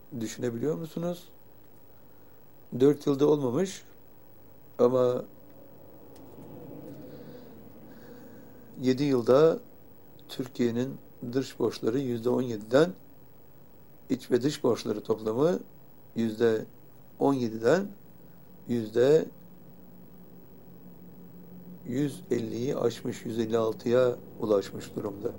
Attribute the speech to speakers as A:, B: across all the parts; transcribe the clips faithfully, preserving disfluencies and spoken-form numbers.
A: Düşünebiliyor musunuz? Dört yılda olmamış ama yedi yılda Türkiye'nin dış borçları yüzde on yediden, iç ve dış borçları toplamı yüzde on yediden yüzde yüz elliyi aşmış, yüz elli altıya ulaşmış durumda.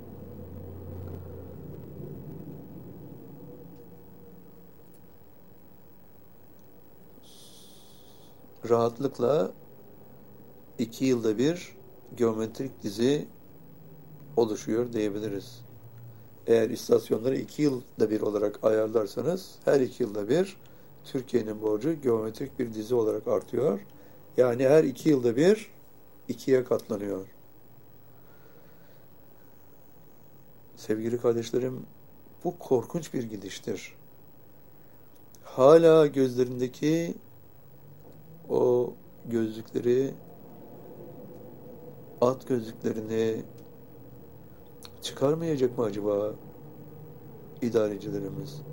A: Rahatlıkla iki yılda bir geometrik dizi oluşuyor diyebiliriz. Eğer istasyonları iki yılda bir olarak ayarlarsanız her iki yılda bir Türkiye'nin borcu geometrik bir dizi olarak artıyor. Yani her iki yılda bir ikiye katlanıyor. Sevgili kardeşlerim, bu korkunç bir gidiştir. Hala gözlerindeki o gözlükleri, at gözlüklerini çıkarmayacak mı acaba idarecilerimiz?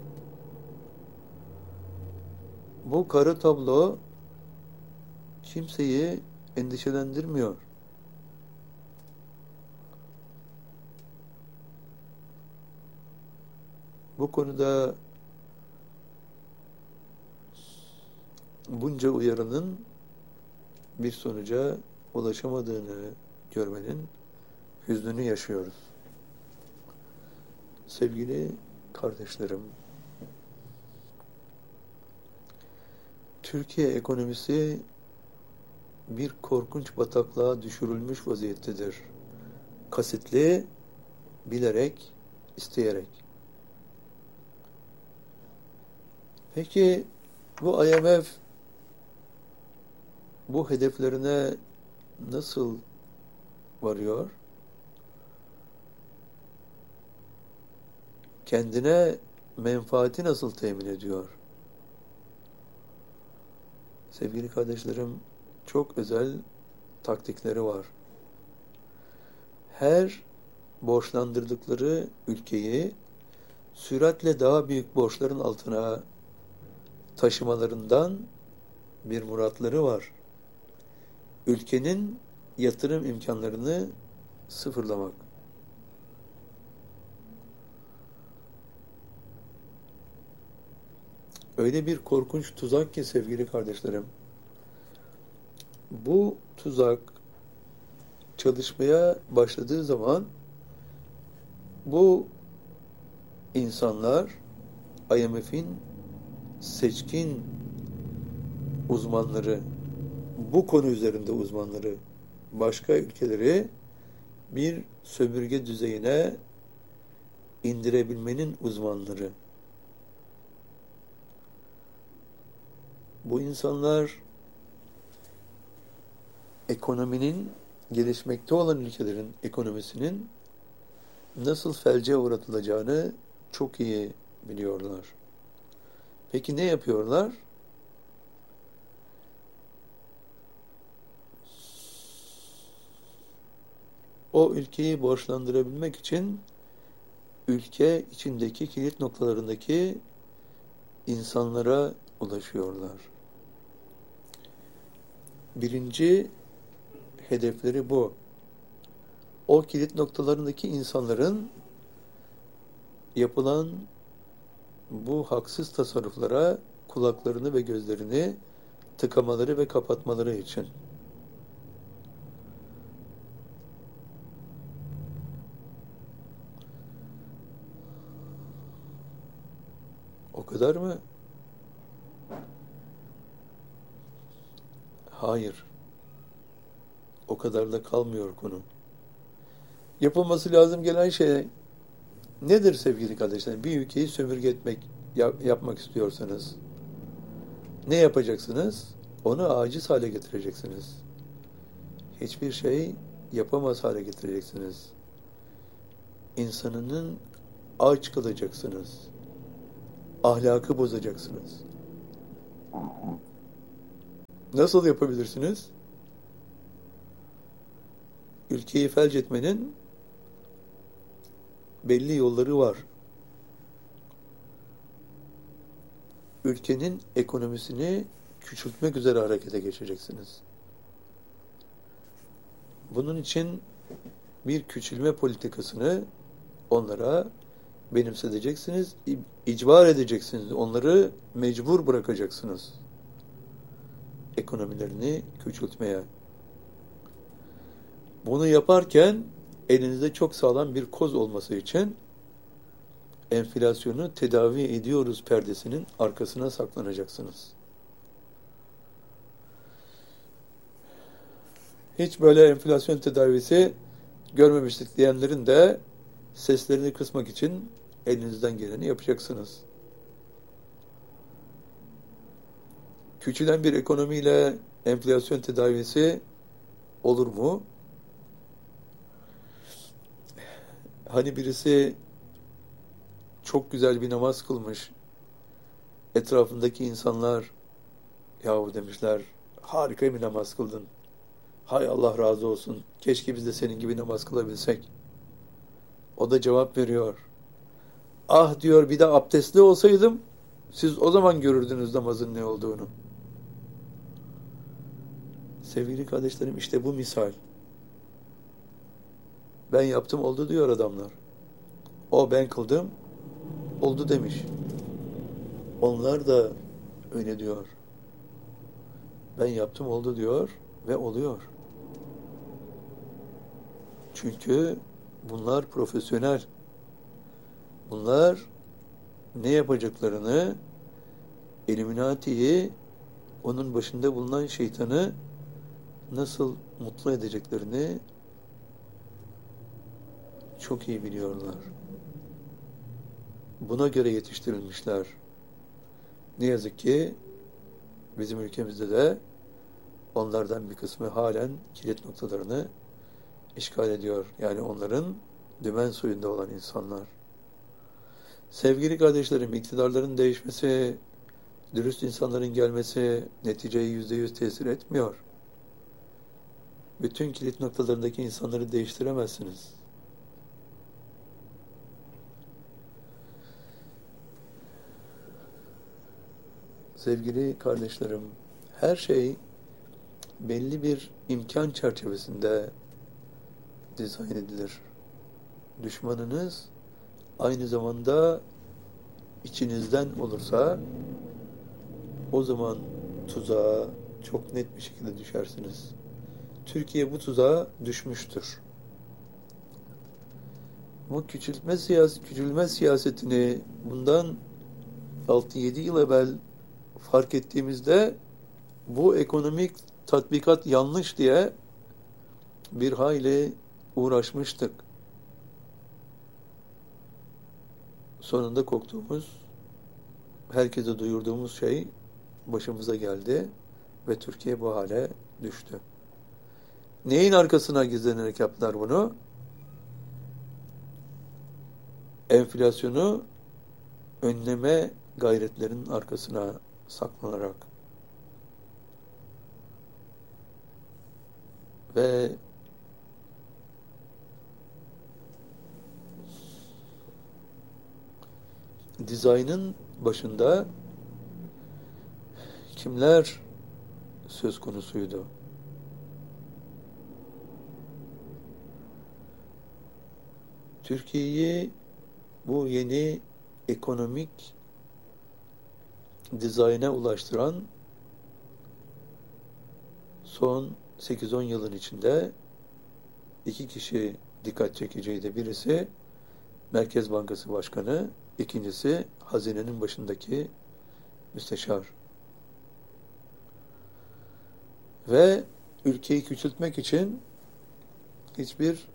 A: Bu kara tablo kimseyi endişelendirmiyor. Bu konuda bunca uyarının bir sonuca ulaşamadığını görmenin hüznünü yaşıyoruz. Sevgili kardeşlerim, Türkiye ekonomisi bir korkunç bataklığa düşürülmüş vaziyettedir. Kasıtlı, bilerek, isteyerek. Peki bu I M F bu hedeflerine nasıl varıyor? Kendine menfaati nasıl temin ediyor? Sevgili kardeşlerim, çok özel taktikleri var. Her borçlandırdıkları ülkeyi süratle daha büyük borçların altına taşımalarından bir muratları var. Ülkenin yatırım imkanlarını sıfırlamak. Öyle bir korkunç tuzak ki sevgili kardeşlerim. Bu tuzak çalışmaya başladığı zaman bu insanlar I M F'in seçkin uzmanları, bu konu üzerinde uzmanları, başka ülkeleri bir sömürge düzeyine indirebilmenin uzmanları. Bu insanlar ekonominin, gelişmekte olan ülkelerin ekonomisinin nasıl felce uğratılacağını çok iyi biliyorlar. Peki ne yapıyorlar? O ülkeyi borçlandırabilmek için ülke içindeki kilit noktalarındaki insanlara ulaşıyorlar. Birinci hedefleri bu. O kilit noktalarındaki insanların yapılan bu haksız tasarruflara kulaklarını ve gözlerini tıkamaları ve kapatmaları için. O kadar mı? Hayır. O kadar da kalmıyor konu. Yapılması lazım gelen şey nedir sevgili kardeşler? Bir ülkeyi sömürge etmek, yap, yapmak istiyorsanız ne yapacaksınız? Onu aciz hale getireceksiniz. Hiçbir şey yapamaz hale getireceksiniz. İnsanının aç kılacaksınız. Ahlakı bozacaksınız. Nasıl yapabilirsiniz? Ülkeyi felç etmenin belli yolları var. ülkenin ekonomisini küçültmek üzere harekete geçeceksiniz. Bunun için bir küçülme politikasını onlara benimseteceksiniz, icbar edeceksiniz, onları mecbur bırakacaksınız ekonomilerini küçültmeye. Bunu yaparken elinizde çok sağlam bir koz olması için enflasyonu tedavi ediyoruz perdesinin arkasına saklanacaksınız. Hiç böyle enflasyon tedavisi görmemiştik diyenlerin de seslerini kısmak için elinizden geleni yapacaksınız. Küçülen bir ekonomiyle enflasyon tedavisi olur mu? Hani birisi çok güzel bir namaz kılmış, etrafındaki insanlar yahu demişler, harika bir namaz kıldın. Hay Allah razı olsun. Keşke biz de senin gibi namaz kılabilsek. O da cevap veriyor. Ah diyor, bir de abdestli olsaydım siz o zaman görürdünüz namazın ne olduğunu. Sevgili kardeşlerim, işte bu misal. Ben yaptım oldu diyor adamlar. O ben kıldım oldu demiş. Onlar da öyle diyor. Ben yaptım oldu diyor ve oluyor. Çünkü bunlar profesyonel. Bunlar ne yapacaklarını, Illuminati'yi, onun başında bulunan şeytanı nasıl mutlu edeceklerini çok iyi biliyorlar. Buna göre yetiştirilmişler. Ne yazık ki bizim ülkemizde de onlardan bir kısmı halen kilit noktalarını işgal ediyor. Yani onların dümen suyunda olan insanlar. Sevgili kardeşlerim, iktidarların değişmesi, dürüst insanların gelmesi neticeye yüzde yüz tesir etmiyor. Bütün kilit noktalarındaki insanları değiştiremezsiniz. Sevgili kardeşlerim, her şey belli bir imkan çerçevesinde dizayn edilir. Düşmanınız aynı zamanda içinizden olursa o zaman tuzağa çok net bir şekilde düşersiniz. Türkiye bu tuzağa düşmüştür. Bu küçültme siyas küçülme siyasetini bundan altı yedi yıl evvel fark ettiğimizde bu ekonomik tatbikat yanlış diye bir hayli uğraşmıştık. Sonunda korktuğumuz, herkese duyurduğumuz şey başımıza geldi ve Türkiye bu hale düştü. Neyin arkasına gizlenerek yaptılar bunu? Enflasyonu önleme gayretlerinin arkasına saklanarak. Ve dizaynın başında kimler söz konusuydu? Türkiye'yi bu yeni ekonomik dizayna ulaştıran son sekiz on yılın içinde iki kişi dikkat çekiciydi. Birisi Merkez Bankası Başkanı, ikincisi hazinenin başındaki müsteşar. Ve ülkeyi küçültmek için hiçbir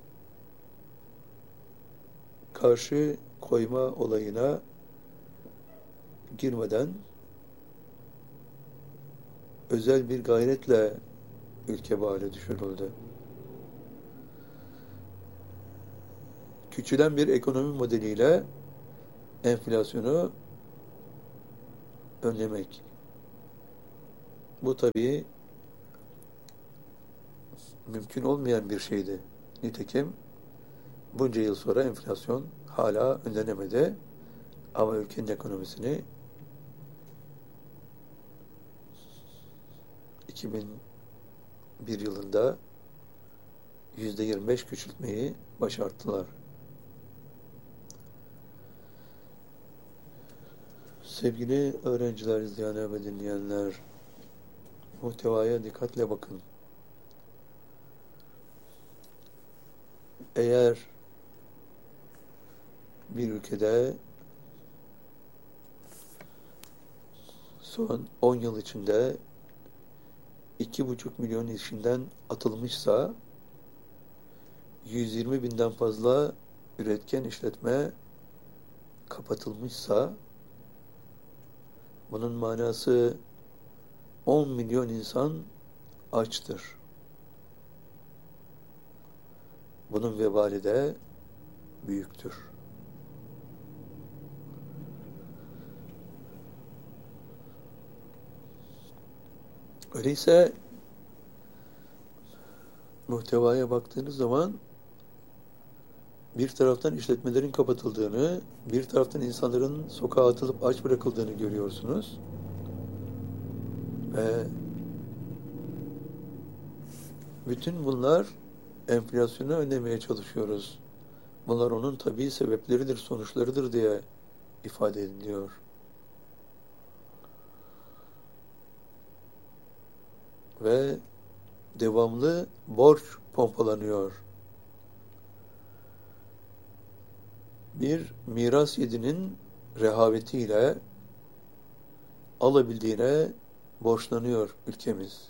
A: karşı koyma olayına girmeden özel bir gayretle ülke bu hale düşürüldü. Küçülen bir ekonomi modeliyle enflasyonu önlemek. Bu tabii mümkün olmayan bir şeydi. Nitekim bunca yıl sonra enflasyon hala önlenemedi. Ama ülkenin ekonomisini iki bin bir yılında yüzde yirmi beş küçültmeyi başarttılar. Sevgili öğrenciler, izleyenler ve dinleyenler, muhtevaya dikkatle bakın. Eğer bir ülkede son on yıl içinde iki buçuk milyon işinden atılmışsa, yüz yirmi binden fazla üretken işletme kapatılmışsa, bunun manası on milyon insan açtır. Bunun vebali de büyüktür. Öyleyse muhtevaya baktığınız zaman bir taraftan işletmelerin kapatıldığını, bir taraftan insanların sokağa atılıp aç bırakıldığını görüyorsunuz. Ve bütün bunlar enflasyonu önlemeye çalışıyoruz. Bunlar onun tabii sebepleridir, sonuçlarıdır diye ifade ediliyor. Ve devamlı borç pompalanıyor. Bir miras yedinin rehavetiyle alabildiğine borçlanıyor ülkemiz.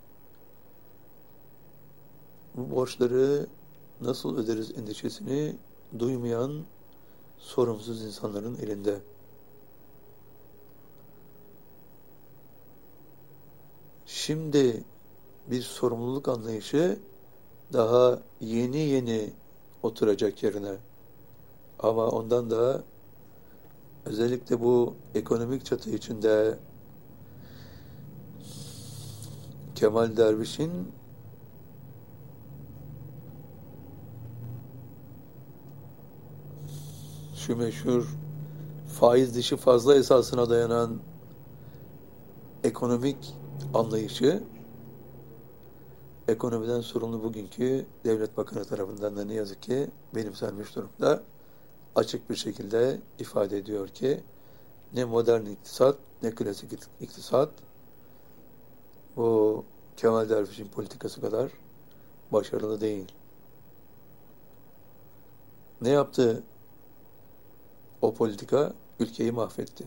A: Bu borçları nasıl öderiz endişesini duymayan sorumsuz insanların elinde. Şimdi bir sorumluluk anlayışı daha yeni yeni oturacak yerine. Ama ondan da özellikle bu ekonomik çatı içinde Kemal Derviş'in şu meşhur faiz dışı fazla esasına dayanan ekonomik anlayışı, ekonomiden sorumlu bugünkü Devlet Bakanı tarafından da ne yazık ki benimsenmiş durumda, açık bir şekilde ifade ediyor ki ne modern iktisat ne klasik iktisat bu Kemal Derviş'in politikası kadar başarılı değil. Ne yaptı o politika? Ülkeyi mahvetti.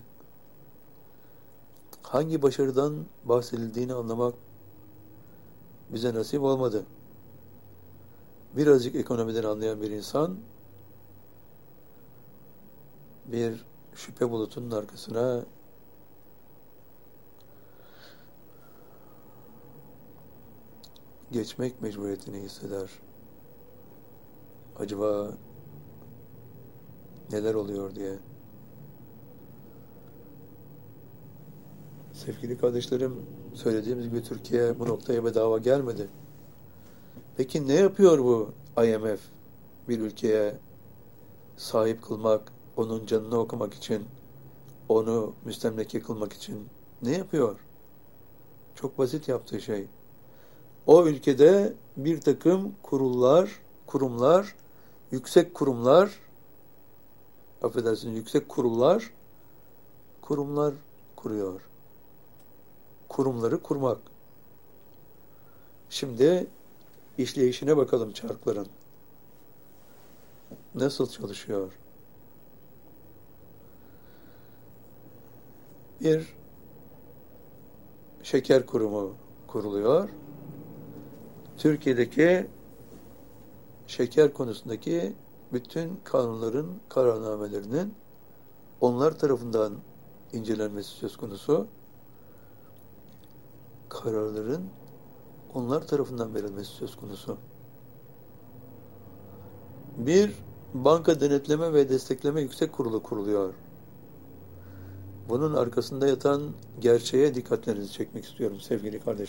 A: Hangi başarıdan bahsedildiğini anlamak bize nasip olmadı. Birazcık ekonomiden anlayan bir insan bir şüphe bulutunun arkasına geçmek mecburiyetini hisseder. Acaba neler oluyor diye. Sevgili kardeşlerim, söylediğimiz gibi Türkiye bu noktaya bedava gelmedi. Peki ne yapıyor bu I M F? Bir ülkeye sahip kılmak, onun canını okumak için, onu müstemleke kılmak için ne yapıyor? Çok basit yaptığı şey. O ülkede bir takım kurullar, kurumlar, yüksek kurumlar, affedersiniz yüksek kurullar, kurumlar kuruyor. Kurumları kurmak. Şimdi işleyişine bakalım çarkların. Nasıl çalışıyor? Bir şeker kurumu kuruluyor. Türkiye'deki şeker konusundaki bütün kanunların, kararnamelerinin onlar tarafından incelenmesi söz konusu. Kararların onlar tarafından verilmesi söz konusu. Bir banka denetleme ve destekleme yüksek kurulu kuruluyor. Bunun arkasında yatan gerçeğe dikkatlerinizi çekmek istiyorum sevgili kardeşlerim.